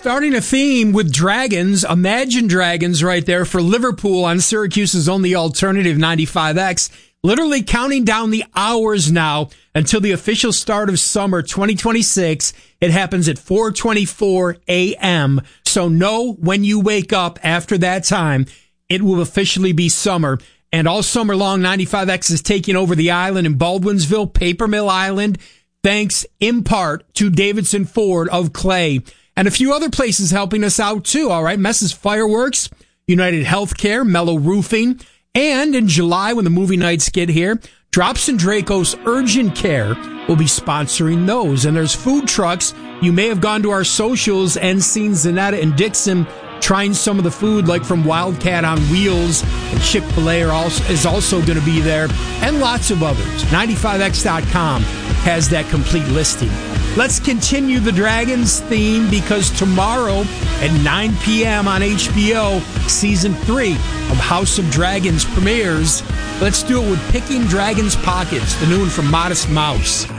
starting a theme with Dragons, Imagine Dragons right there for Liverpool on Syracuse's only alternative 95X. Literally counting down the hours now until the official start of summer 2026. It happens at 4:24 a.m. So know when you wake up after that time, it will officially be summer. And all summer long, 95X is taking over the island in Baldwinsville, Paper Mill Island, thanks in part to Davidson Ford of Clay. And a few other places helping us out too, all right? Mess's Fireworks, United Healthcare, Mellow Roofing, and in July when the movie nights get here, Drops and Draco's Urgent Care will be sponsoring those. And there's food trucks. You may have gone to our socials and seen Zanetta and Dixon trying some of the food, like from Wildcat on Wheels, and Chick-fil-A is also going to be there, and lots of others. 95X.com has that complete listing. Let's continue the Dragons theme, because tomorrow at 9 p.m. on HBO, Season 3 of House of Dragons premieres. Let's do it with Picking Dragons Pockets, the new one from Modest Mouse.